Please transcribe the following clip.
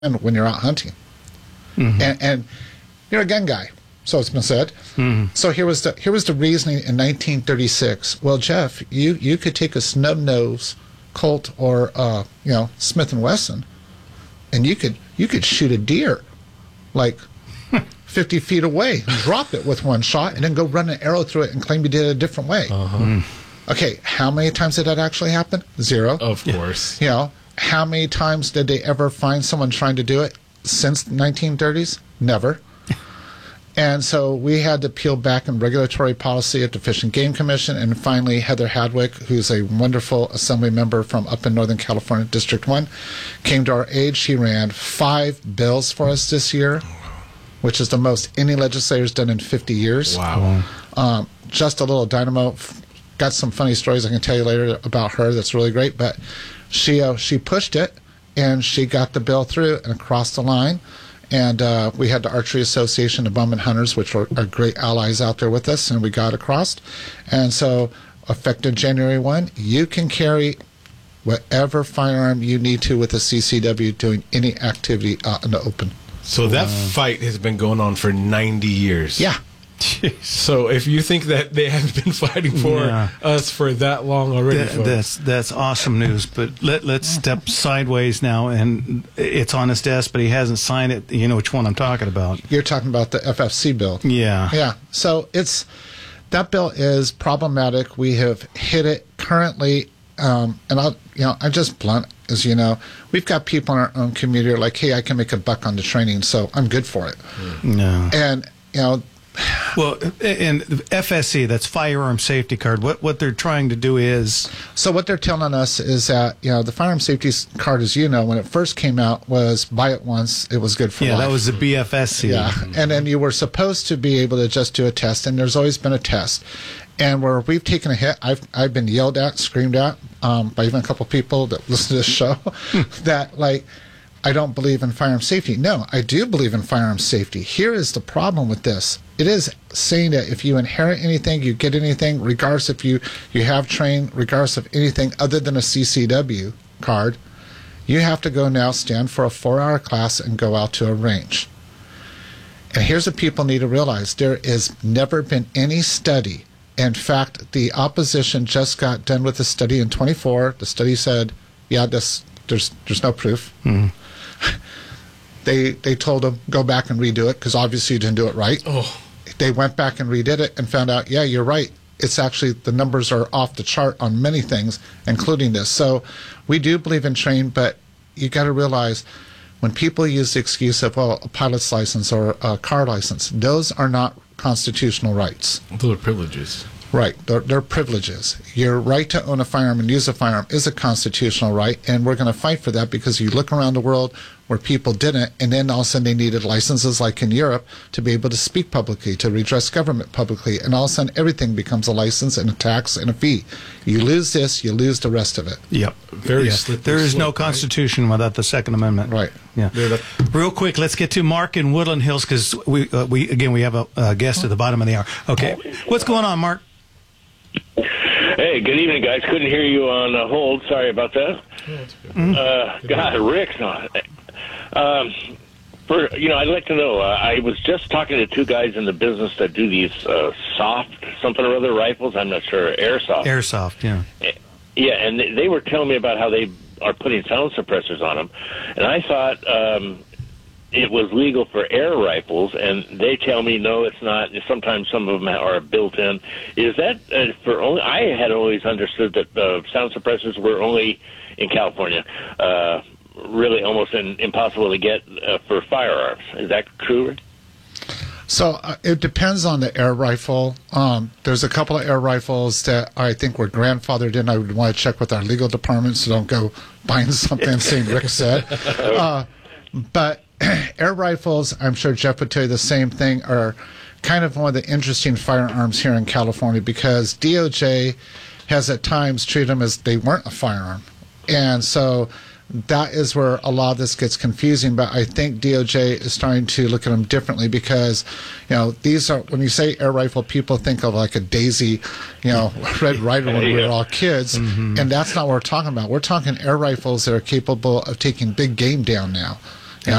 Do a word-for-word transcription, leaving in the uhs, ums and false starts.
when you're out hunting. Mm-hmm. And, and you're a gun guy, so it's been said. Mm-hmm. So here was the here was the reasoning in nineteen thirty-six. Well, Jeff, you, you could take a snub nose Colt or uh, you know Smith and Wesson, and you could you could shoot a deer like fifty feet away, drop it with one shot, and then go run an arrow through it and claim you did it a different way. Uh-huh. Mm. Okay, how many times did that actually happen? Zero. Of course. You know, how many times did they ever find someone trying to do it since the nineteen thirties? Never. And so we had to peel back in regulatory policy at the Fish and Game Commission, and finally Heather Hadwick, who's a wonderful assembly member from up in Northern California, District one, came to our aid. She ran five bills for us this year, which is the most any legislator's done in fifty years. Wow. Um, just a little dynamo. Got some funny stories I can tell you later about her that's really great, but she uh, she pushed it, and she got the bill through and across the line. And uh, we had the Archery Association, the Bowman Hunters, which are, are great allies out there with us, and we got across. And so, effective January first, you can carry whatever firearm you need to with a C C W doing any activity out in the open. So that wow. fight has been going on for ninety years. Yeah. So if you think that they have been fighting for yeah. us for that long already, that, that's that's awesome news. But let let's step sideways now, and it's on his desk, but he hasn't signed it. You know which one I'm talking about? You're talking about the F F C bill. Yeah, yeah. So it's that bill is problematic. We have hit it currently, um, and I'll you know I'm just blunt, as you know, we've got people in our own community who are like, hey, I can make a buck on the training, so I'm good for it. No, and you know. Well, and F S C, that's Firearm Safety Card. What what they're trying to do is... So what they're telling us is that, you know, the Firearm Safety Card, as you know, when it first came out, was buy it once, it was good for yeah, life. Yeah, that was the B F S C. Yeah, and then you were supposed to be able to just do a test, and there's always been a test. And where we've taken a hit, I've I've been yelled at, screamed at um, by even a couple of people that listen to this show, that, like, I don't believe in firearm safety. No, I do believe in firearm safety. Here is the problem with this. It is saying that if you inherit anything, you get anything, regardless if you, you have trained, regardless of anything other than a C C W card, you have to go now stand for a four-hour class and go out to a range. And here's what people need to realize. There has never been any study. In fact, the opposition just got done with a study in twenty-four. The study said, yeah, this, there's, there's no proof. Mm-hmm. They they told him, go back and redo it, because obviously you didn't do it right. Oh. They went back and redid it and found out, yeah, you're right. It's actually, the numbers are off the chart on many things, including this. So we do believe in train, but you got to realize when people use the excuse of, well, a pilot's license or a car license, those are not constitutional rights. Those are privileges. Right. They're, they're privileges. Your right to own a firearm and use a firearm is a constitutional right, and we're going to fight for that, because you look around the world where people didn't, and then all of a sudden they needed licenses like in Europe to be able to speak publicly, to redress government publicly, and all of a sudden everything becomes a license and a tax and a fee. You lose this, you lose the rest of it. Yep. Very yeah. slippery There is slope, no Constitution right? without the Second Amendment. Right. Yeah. Real quick, let's get to Mark in Woodland Hills, because we, uh, we again, we have a, a guest at the bottom of the hour. Okay. What's going on, Mark? Hey, good evening, guys. Couldn't hear you on uh, hold. Sorry about that. Mm-hmm. Uh, God, Rick's not. Um, for you know, I'd like to know. Uh, I was just talking to two guys in the business that do these uh, soft something or other rifles. I'm not sure, airsoft. Airsoft, yeah. Yeah, and they, they were telling me about how they are putting sound suppressors on them, and I thought um, it was legal for air rifles, and they tell me no, it's not. Sometimes some of them are built in. Is that uh, for only? I had always understood that uh, sound suppressors were only in California. Uh, really, almost in, impossible to get uh, for firearms. Is that true, Rick? So uh, it depends on the air rifle. Um, there's a couple of air rifles that I think were grandfathered in. I would want to check with our legal department, so don't go buying something saying Rick said. Uh, but air rifles, I'm sure Jeff would tell you the same thing, are kind of one of the interesting firearms here in California, because D O J has at times treated them as they weren't a firearm. And so that is where a lot of this gets confusing, but I think D O J is starting to look at them differently, because, you know, these are, when you say air rifle, people think of like a Daisy, you know, Red Ryder when we were all kids, mm-hmm. and that's not what we're talking about. We're talking air rifles that are capable of taking big game down now.